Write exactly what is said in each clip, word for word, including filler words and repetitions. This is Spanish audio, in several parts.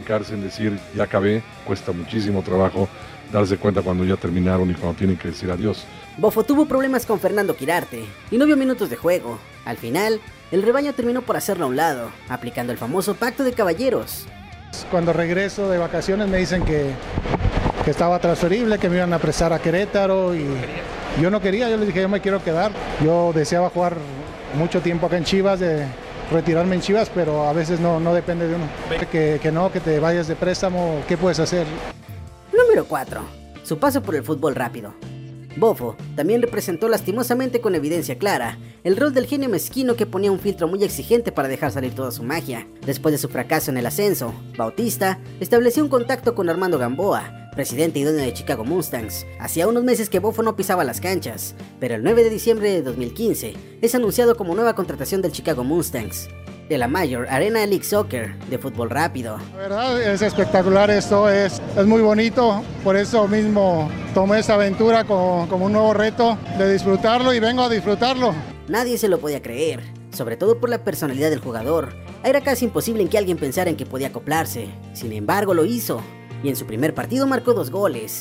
ubicarse en decir ya acabé, cuesta muchísimo trabajo darse cuenta cuando ya terminaron y cuando tienen que decir adiós. Bofo tuvo problemas con Fernando Quirarte y no vio minutos de juego. Al final, el rebaño terminó por hacerlo a un lado, aplicando el famoso pacto de caballeros. Cuando regreso de vacaciones me dicen que, que estaba transferible, que me iban a prestar a Querétaro y yo no quería, yo les dije yo me quiero quedar. Yo deseaba jugar mucho tiempo acá en Chivas, de retirarme en Chivas, pero a veces no, no depende de uno. Que, que no, que te vayas de préstamo, ¿qué puedes hacer? Número cuatro. Su paso por el fútbol rápido. Bofo también representó lastimosamente con evidencia clara el rol del genio mezquino que ponía un filtro muy exigente para dejar salir toda su magia. Después de su fracaso en el ascenso, Bautista estableció un contacto con Armando Gamboa, presidente y dueño de Chicago Mustangs. Hacía unos meses que Bofo no pisaba las canchas, pero el nueve de diciembre de dos mil quince es anunciado como nueva contratación del Chicago Mustangs, de la Major Arena League Soccer de fútbol rápido. La verdad es espectacular esto, es, es muy bonito, por eso mismo tomé esta aventura como, como un nuevo reto de disfrutarlo y vengo a disfrutarlo. Nadie se lo podía creer, sobre todo por la personalidad del jugador. Era casi imposible en que alguien pensara en que podía acoplarse, sin embargo lo hizo, y en su primer partido marcó dos goles.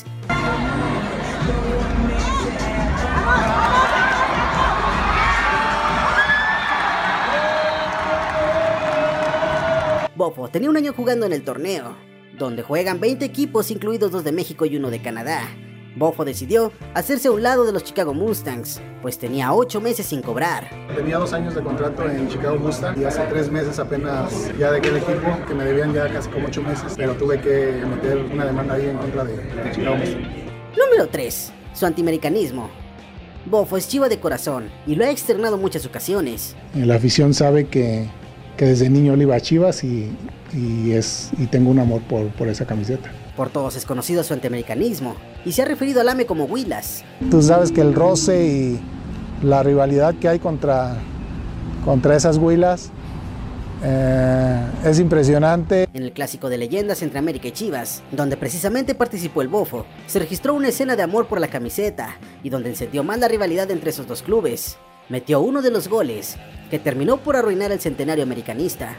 Bofo tenía un año jugando en el torneo, donde juegan veinte equipos incluidos dos de México y uno de Canadá. Bofo decidió hacerse a un lado de los Chicago Mustangs, pues tenía ocho meses sin cobrar. Tenía dos años de contrato en Chicago Mustangs y hace tres meses apenas ya dejé el equipo, que me debían ya casi como ocho meses, pero tuve que meter una demanda ahí en contra de, de Chicago Mustangs. Número tres. Su antiamericanismo. Bofo es chiva de corazón y lo ha externado en muchas ocasiones. La afición sabe que, que desde niño le iba a Chivas y, y, es, y tengo un amor por, por esa camiseta. Por todos es conocido su antiamericanismo y se ha referido al A M E como Huilas. Tú sabes que el roce y la rivalidad que hay contra, contra esas Huilas eh, es impresionante. En el clásico de leyendas entre América y Chivas, donde precisamente participó el Bofo, se registró una escena de amor por la camiseta y donde encendió más la rivalidad entre esos dos clubes. Metió uno de los goles que terminó por arruinar el centenario americanista.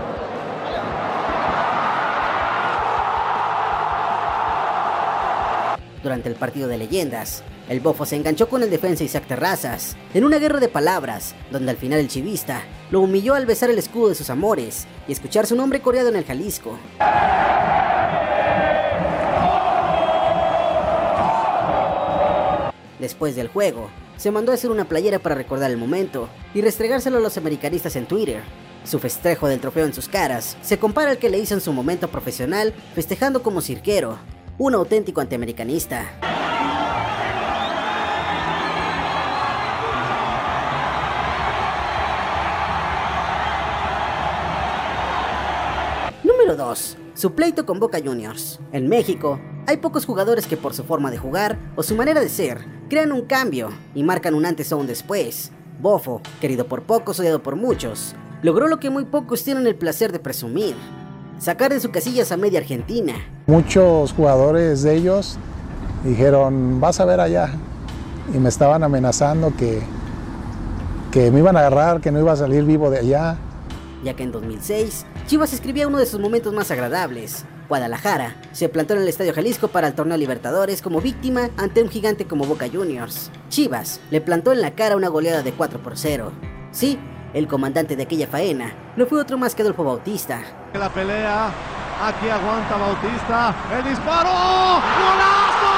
Durante el partido de leyendas, el Bofo se enganchó con el defensa Isaac Terrazas en una guerra de palabras, donde al final el chivista lo humilló al besar el escudo de sus amores y escuchar su nombre coreado en el Jalisco. Después del juego, se mandó a hacer una playera para recordar el momento y restregárselo a los americanistas en Twitter. Su festejo del trofeo en sus caras se compara al que le hizo en su momento profesional, festejando como cirquero, un auténtico antiamericanista. Número dos. Su pleito con Boca Juniors. En México, hay pocos jugadores que por su forma de jugar o su manera de ser, crean un cambio y marcan un antes o un después. Bofo, querido por pocos, odiado por muchos, logró lo que muy pocos tienen el placer de presumir: sacar de sus casillas a media Argentina. Muchos jugadores de ellos dijeron, vas a ver allá, y me estaban amenazando que, que me iban a agarrar, que no iba a salir vivo de allá. Ya que en dos mil seis, Chivas escribía uno de sus momentos más agradables. Guadalajara se plantó en el Estadio Jalisco para el torneo Libertadores como víctima ante un gigante como Boca Juniors. Chivas le plantó en la cara una goleada de cuatro por cero. Sí, el comandante de aquella faena no fue otro más que Adolfo Bautista. La pelea, aquí aguanta Bautista, el disparo, ¡golazo!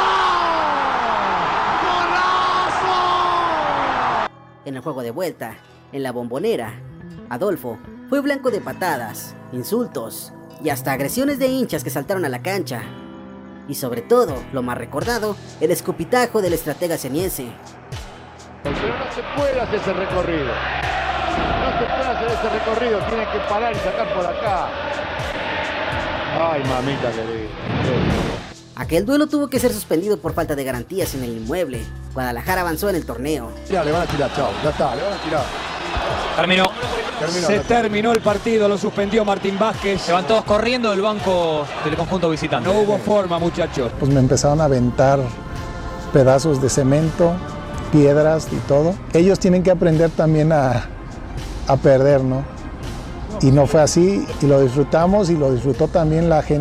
¡Golazo! En el juego de vuelta, en la Bombonera, Adolfo fue blanco de patadas, insultos y hasta agresiones de hinchas que saltaron a la cancha. Y sobre todo, lo más recordado, el escupitajo del estratega seniense. Pero no se puede hacer ese recorrido. No se puede hacer ese recorrido, tienen que parar y sacar por acá. Ay, mamita querida. Aquel duelo tuvo que ser suspendido por falta de garantías en el inmueble. Guadalajara avanzó en el torneo. Ya, le van a tirar, chao, ya está, le van a tirar. Terminó. Terminó. Se terminó el partido, lo suspendió Martín Vázquez. Se van todos corriendo del banco del conjunto visitante. No hubo forma, muchachos. Pues me empezaron a aventar pedazos de cemento, piedras y todo. Ellos tienen que aprender también a, a perder, ¿no? Y no fue así, y lo disfrutamos, y lo disfrutó también la gente.